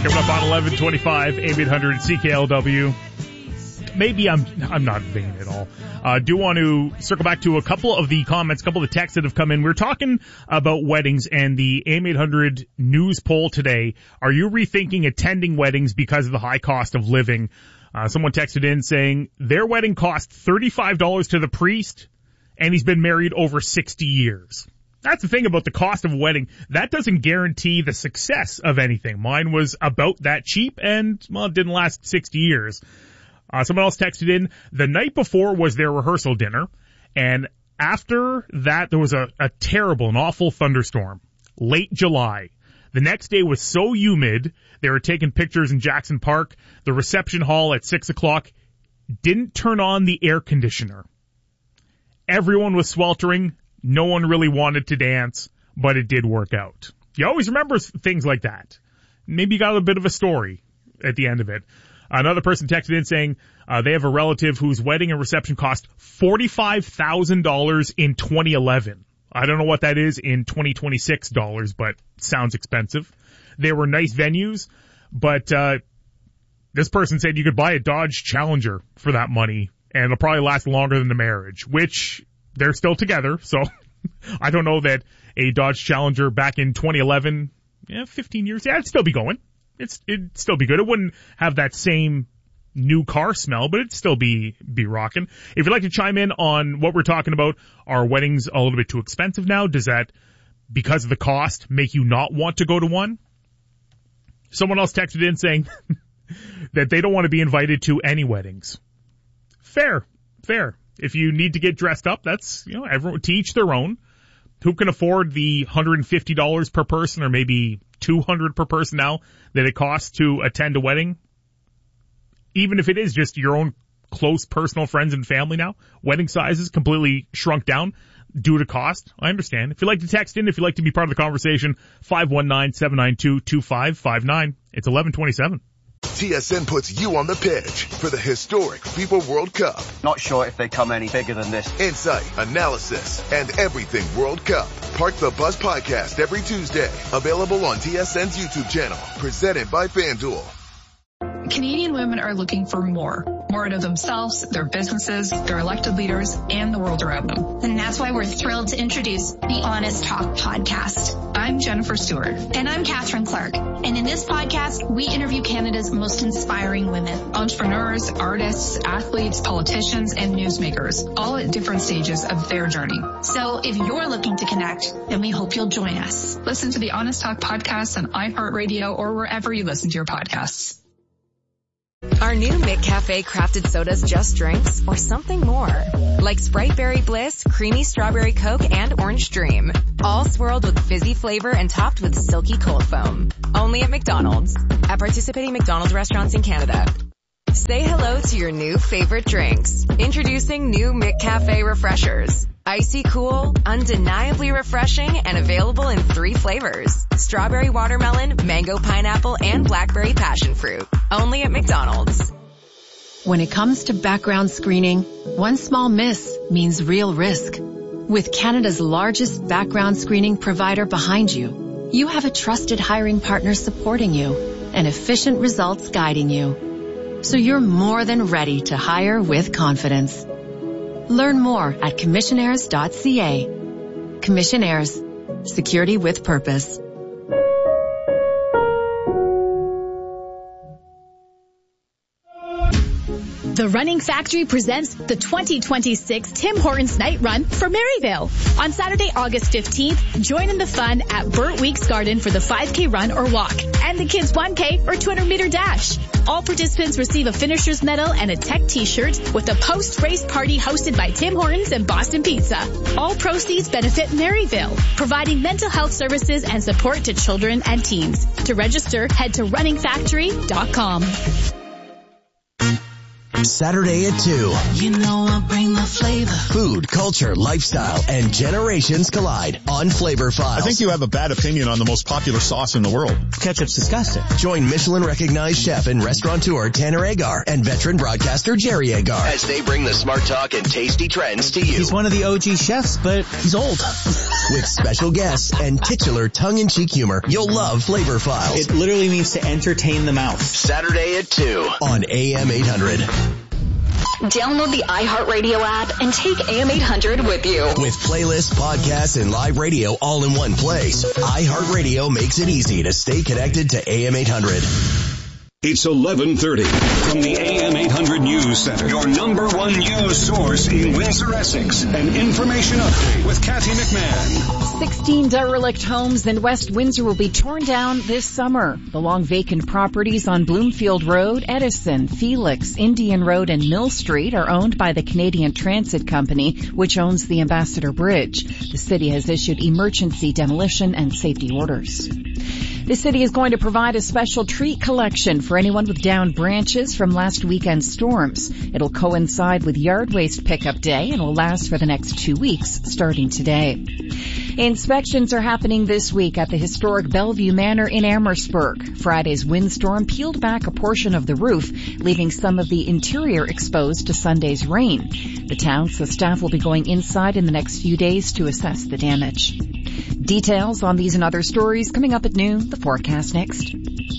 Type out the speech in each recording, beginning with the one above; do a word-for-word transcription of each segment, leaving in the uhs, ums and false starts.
Coming up on eleven twenty-five, A M eight hundred C K L W. Maybe I'm I'm not vain at all. Uh, do want to circle back to a couple of the comments, a couple of the texts that have come in. We're talking about weddings and the A M eight hundred news poll today. Are you rethinking attending weddings because of the high cost of living? Uh, someone texted in saying their wedding cost thirty-five dollars to the priest, and he's been married over sixty years. That's the thing about the cost of a wedding. That doesn't guarantee the success of anything. Mine was about that cheap and, well, it didn't last sixty years. Uh, someone else texted in, the night before was their rehearsal dinner, and after that there was a, a terrible and awful thunderstorm. Late July. The next day was so humid, they were taking pictures in Jackson Park. The reception hall at six o'clock didn't turn on the air conditioner. Everyone was sweltering. No one really wanted to dance, but it did work out. You always remember things like that. Maybe you got a bit of a story at the end of it. Another person texted in saying uh, they have a relative whose wedding and reception cost forty-five thousand dollars in twenty eleven. I don't know what that is in twenty twenty-six dollars, but sounds expensive. They were nice venues, but uh this person said you could buy a Dodge Challenger for that money, and it'll probably last longer than the marriage, which they're still together, so I don't know that a Dodge Challenger back in twenty eleven, yeah, fifteen years, yeah, it'd still be going. It's, it'd still be good. It wouldn't have that same new car smell, but it'd still be, be rocking. If you'd like to chime in on what we're talking about, are weddings a little bit too expensive now? Does that, because of the cost, make you not want to go to one? Someone else texted in saying that they don't want to be invited to any weddings. Fair, fair. If you need to get dressed up, that's, you know, everyone, to each their own. Who can afford the one hundred fifty dollars per person, or maybe two hundred dollars per person now that it costs to attend a wedding? Even if it is just your own close personal friends and family now, wedding sizes completely shrunk down due to cost. I understand. If you'd like to text in, if you'd like to be part of the conversation, five one nine, seven nine two, two five five nine. It's eleven twenty-seven. T S N puts you on the pitch for the historic FIFA World Cup. Not sure if they come any bigger than this. Insight, analysis, and everything World Cup. Park the Bus podcast every Tuesday. Available on T S N's YouTube channel. Presented by FanDuel. Canadian women are looking for more. More out of themselves, their businesses, their elected leaders, and the world around them. And that's why we're thrilled to introduce the Honest Talk podcast. I'm Jennifer Stewart. And I'm Catherine Clark. And in this podcast, we interview Canada's most inspiring women. Entrepreneurs, artists, athletes, politicians, and newsmakers, all at different stages of their journey. So if you're looking to connect, then we hope you'll join us. Listen to the Honest Talk podcast on iHeartRadio or wherever you listen to your podcasts. Are new McCafe crafted sodas just drinks or something more? Like Sprite Berry Bliss, Creamy Strawberry Coke, and Orange Dream. All swirled with fizzy flavor and topped with silky cold foam. Only at McDonald's. At participating McDonald's restaurants in Canada. Say hello to your new favorite drinks. Introducing new McCafe Refreshers. Icy cool, undeniably refreshing, and available in three flavors. Strawberry watermelon, mango pineapple, and blackberry passion fruit. Only at McDonald's. When it comes to background screening, one small miss means real risk. With Canada's largest background screening provider behind you, you have a trusted hiring partner supporting you and efficient results guiding you. So you're more than ready to hire with confidence. Learn more at commissionaires dot c a. Commissionaires. Security with purpose. The Running Factory presents the twenty twenty-six Tim Hortons Night Run for Maryvale. On Saturday, August fifteenth, join in the fun at Burt Weeks Garden for the five K run or walk and the kids one K or two hundred meter dash. All participants receive a finisher's medal and a tech t-shirt with a post-race party hosted by Tim Hortons and Boston Pizza. All proceeds benefit Maryvale, providing mental health services and support to children and teens. To register, head to running factory dot com. Saturday at two. You know I bring name of flavor. Food, culture, lifestyle, and generations collide on Flavor Files. I think you have a bad opinion on the most popular sauce in the world. Ketchup's disgusting. Join Michelin-recognized chef and restaurateur Tanner Agar and veteran broadcaster Jerry Agar as they bring the smart talk and tasty trends to you. He's one of the O G chefs, but he's old. With special guests and titular tongue-in-cheek humor, you'll love Flavor Files. It literally means to entertain the mouth. Saturday at two on A M eight hundred. Download the iHeartRadio app and take A M eight hundred with you. With playlists, podcasts, and live radio all in one place, iHeartRadio makes it easy to stay connected to A M eight hundred. It's eleven thirty from the A M eight hundred News Center, your number one news source in Windsor, Essex. An information update with Kathy McMahon. sixteen derelict homes in West Windsor will be torn down this summer. The long vacant properties on Bloomfield Road, Edison, Felix, Indian Road, and Mill Street are owned by the Canadian Transit Company, which owns the Ambassador Bridge. The city has issued emergency demolition and safety orders. The city is going to provide a special tree collection for anyone with downed branches from last weekend's storms. It'll coincide with Yard Waste Pickup Day and will last for the next two weeks, starting today. Inspections are happening this week at the historic Bellevue Manor in Amherstburg. Friday's windstorm peeled back a portion of the roof, leaving some of the interior exposed to Sunday's rain. The town says staff will be going inside in the next few days to assess the damage. Details on these and other stories coming up at noon. The forecast next.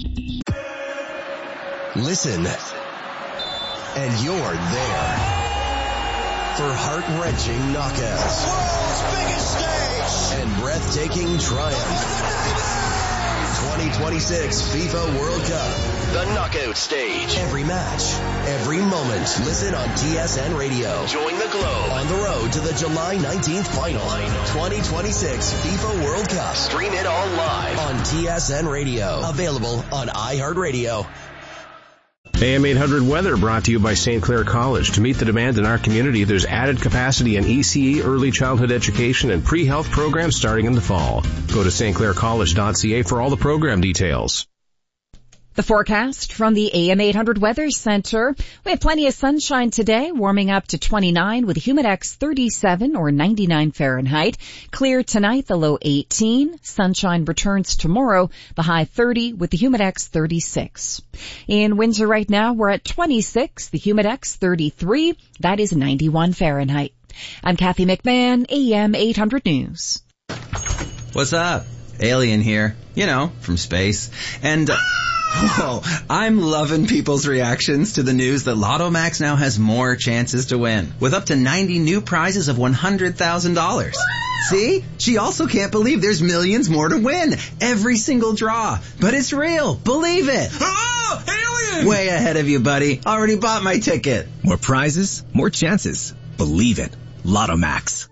Listen, and you're there for heart-wrenching knockouts. World's biggest stage and breathtaking triumph. twenty twenty-six FIFA World Cup. The knockout stage. Every match, every moment. Listen on T S N Radio. Join the Globe on the road to the July nineteenth final. twenty twenty-six FIFA World Cup. Stream it all live on T S N Radio. Available on iHeartRadio. A M eight hundred weather brought to you by Saint Clair College. To meet the demand in our community, there's added capacity in E C E, early childhood education, and pre-health programs starting in the fall. Go to s t clair college dot c a for all the program details. The forecast from the A M eight hundred Weather Center. We have plenty of sunshine today, warming up to twenty-nine with Humidex thirty-seven or ninety-nine Fahrenheit. Clear tonight, the low eighteen. Sunshine returns tomorrow, the high thirty with the Humidex thirty-six. In Windsor right now, we're at twenty-six, the Humidex thirty-three. That is ninety-one Fahrenheit. I'm Kathy McMahon, A M eight hundred News. What's up? Alien here. You know, from space. And... Uh, Whoa, I'm loving people's reactions to the news that Lotto Max now has more chances to win, with up to ninety new prizes of one hundred thousand dollars. See? She also can't believe there's millions more to win. Every single draw. But it's real. Believe it. Oh, alien! Way ahead of you, buddy. Already bought my ticket. More prizes, more chances. Believe it. Lotto Max.